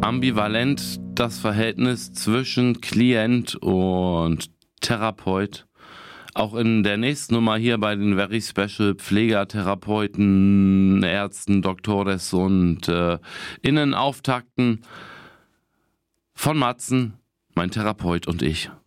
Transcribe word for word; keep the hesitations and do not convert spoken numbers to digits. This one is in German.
ambivalent das Verhältnis zwischen Klient und Therapeut. Auch in der nächsten Nummer hier bei den Very Special Pflegertherapeuten, Ärzten, Doktores und äh, Innenauftakten von Matzen, mein Therapeut und ich.